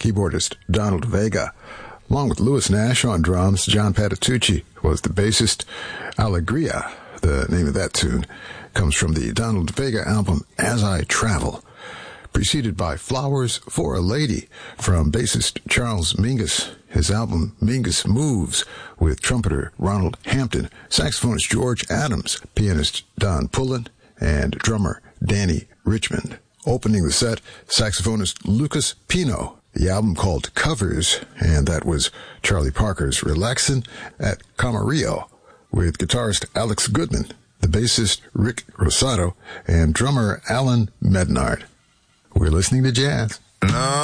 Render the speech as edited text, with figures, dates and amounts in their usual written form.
keyboardist Donald Vega. Along with Louis Nash on drums, John Patitucci was the bassist. Alegria, the name of that tune, comes from the Donald Vega album As I Travel, preceded by Flowers for a Lady from bassist Charles Mingus. His album Mingus Moves with trumpeter Ronald Hampton, saxophonist George Adams, pianist Don Pullen, and drummer Danny Richmond. Opening the set, saxophonist Lucas Pino. The album called Covers, and that was Charlie Parker's Relaxin' at Camarillo with guitarist Alex Goodman, the bassist Rick Rosato, and drummer Alan Mednard. We're listening to jazz.